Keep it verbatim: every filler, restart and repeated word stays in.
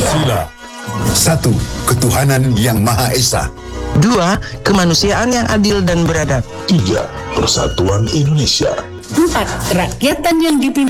Pancasila. Satu, ketuhanan yang Maha Esa. Dua, kemanusiaan yang adil dan beradab. Tiga, persatuan Indonesia. Empat, kerakyatan yang dipimpin